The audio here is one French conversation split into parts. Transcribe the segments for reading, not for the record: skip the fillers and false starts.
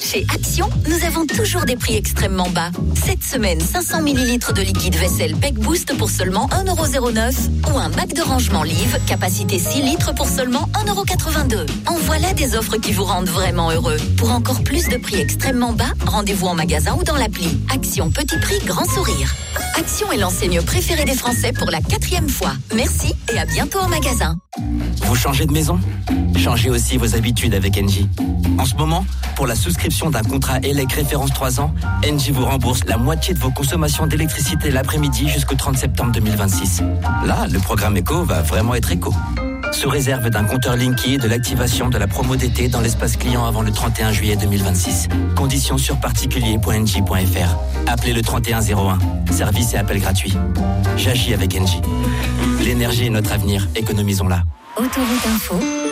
Chez Action, nous avons toujours des prix extrêmement bas. Cette semaine, 500 ml de liquide vaisselle Peck Boost pour seulement 1,09€ ou un bac de rangement Live, capacité 6 litres pour seulement 1,82€. En voilà des offres qui vous rendent vraiment heureux. Pour encore plus de prix extrêmement bas, rendez-vous en magasin ou dans l'appli. Action Petit Prix Grand Sourire. Action est l'enseigne préférée des Français pour la 4e fois. Merci et à bientôt en magasin. Vous changez de maison ? Changez aussi vos habitudes avec Engie. En ce moment, pour la souscription d'un contrat ELEC référence 3 ans, Engie vous rembourse la moitié de vos consommations d'électricité l'après-midi jusqu'au 30 septembre 2026. Là, le programme Eco va vraiment être éco. Sous réserve d'un compteur Linky et de l'activation de la promo d'été dans l'espace client avant le 31 juillet 2026. Conditions sur particulier.engie.fr. Appelez le 3101. Service et appel gratuit. J'agis avec Engie. L'énergie est notre avenir. Économisons-la. Autoroute Info.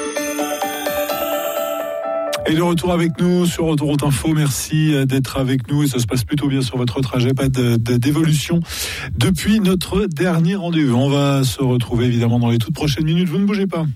Et de retour avec nous sur Autoroute Info, merci d'être avec nous et ça se passe plutôt bien sur votre trajet, pas d'évolution depuis notre dernier rendez-vous. On va se retrouver évidemment dans les toutes prochaines minutes, vous ne bougez pas.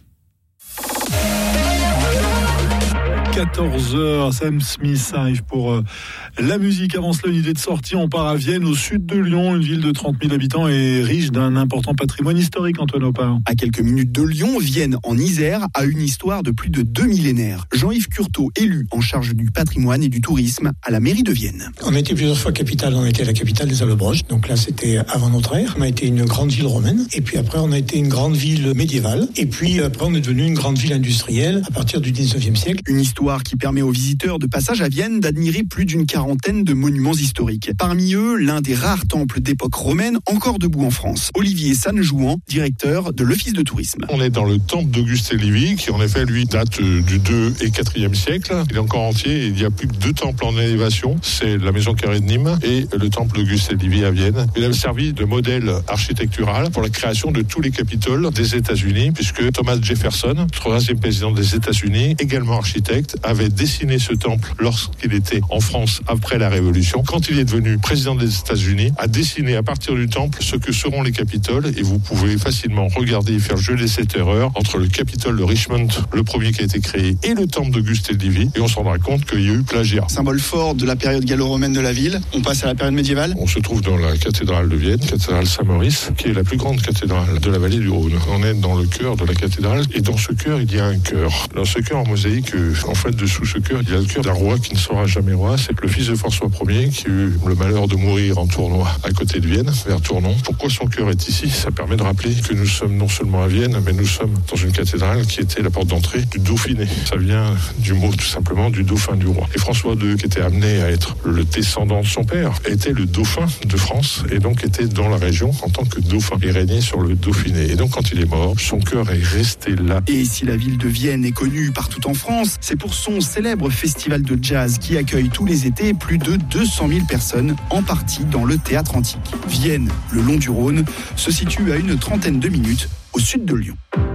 14h, Sam Smith arrive pour la musique. Avant cela, une idée de sortie, on part à Vienne, au sud de Lyon, une ville de 30 000 habitants et riche d'un important patrimoine historique, Antoine Opin. À quelques minutes de Lyon, Vienne, en Isère, a une histoire de plus de 2 millénaires. Jean-Yves Curtot, élu en charge du patrimoine et du tourisme à la mairie de Vienne. On a été plusieurs fois capitale, on a été la capitale des Allobroges, donc là c'était avant notre ère. On a été une grande ville romaine, et puis après on a été une grande ville médiévale, et puis après on est devenu une grande ville industrielle à partir du 19e siècle. Une histoire qui permet aux visiteurs de passage à Vienne d'admirer plus d'une quarantaine de monuments historiques. Parmi eux, l'un des rares temples d'époque romaine encore debout en France. Olivier Sanjouan, directeur de l'Office de tourisme. On est dans le temple d'Auguste et Livy, qui en effet, lui, date du 2 et 4e siècle. Il est encore entier et il y a plus que 2 temples en élévation. C'est la maison carrée de Nîmes et le temple d'Auguste et Livy à Vienne. Il a servi de modèle architectural pour la création de tous les capitoles des États-Unis, puisque Thomas Jefferson, 3e président des États-Unis, également architecte, avait dessiné ce temple lorsqu'il était en France après la Révolution. Quand il est devenu président des États-Unis, a dessiné à partir du temple ce que seront les capitoles et vous pouvez facilement regarder et faire geler cette erreur entre le capitole de Richmond, le premier qui a été créé, et le temple d'Auguste et de Livy et on se rendra compte qu'il y a eu plagiat. Symbole fort de la période gallo-romaine de la ville, on passe à la période médiévale. On se trouve dans la cathédrale de Vienne, cathédrale Saint-Maurice, qui est la plus grande cathédrale de la vallée du Rhône. On est dans le cœur de la cathédrale et dans ce cœur il y a un chœur. Dans ce chœur en mosaïque, en fait dessous ce cœur, il y a le cœur d'un roi qui ne sera jamais roi, c'est le fils de François Ier qui a eu le malheur de mourir en Tournois, à côté de Vienne, vers Tournon. Pourquoi son cœur est ici ? Ça permet de rappeler que nous sommes non seulement à Vienne, mais nous sommes dans une cathédrale qui était la porte d'entrée du Dauphiné. Ça vient du mot tout simplement du dauphin du roi. Et François II, qui était amené à être le descendant de son père, était le dauphin de France et donc était dans la région en tant que dauphin et régnait sur le Dauphiné. Et donc quand il est mort, son cœur est resté là. Et si la ville de Vienne est connue partout en France, c'est pour son célèbre festival de jazz qui accueille tous les étés plus de 200 000 personnes, en partie dans le théâtre antique. Vienne, le long du Rhône, se situe à une trentaine de minutes au sud de Lyon.